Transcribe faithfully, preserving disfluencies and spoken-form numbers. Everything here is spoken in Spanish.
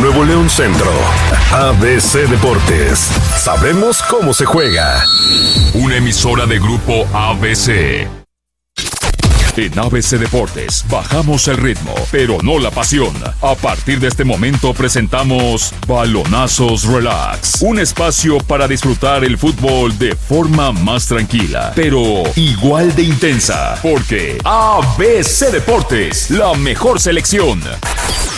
Nuevo León Centro. A B C Deportes. Sabemos cómo se juega. Una emisora de Grupo A B C. En A B C Deportes bajamos el ritmo, pero no la pasión. A partir de este momento presentamos Balonazos Relax, un espacio para disfrutar el fútbol de forma más tranquila, pero igual de intensa, porque A B C Deportes, la mejor selección.